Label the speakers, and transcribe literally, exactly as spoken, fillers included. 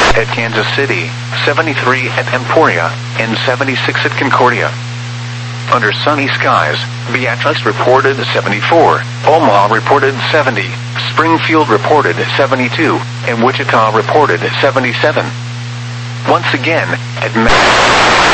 Speaker 1: at Kansas City, seventy-three at Emporia, and seventy-six at Concordia. Under sunny skies, Beatrice reported seventy-four, Omaha reported seventy, Springfield reported seventy-two, and Wichita reported seventy-seven. Once again, at